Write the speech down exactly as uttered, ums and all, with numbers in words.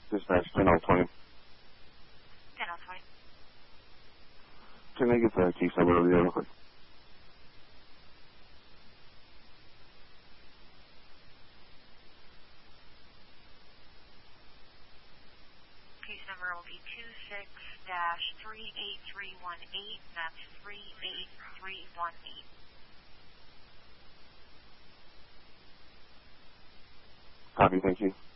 Dispatch ten oh twenty. ten oh twenty. Can I get the case number over there real quick? Case number will be two six dash three eight three one eight. That's three eight three one eight. Copy, thank you.